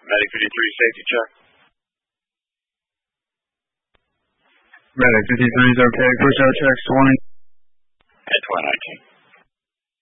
Medic 53, safety check. Medic 53 is okay. Push out checks 20. At 2019.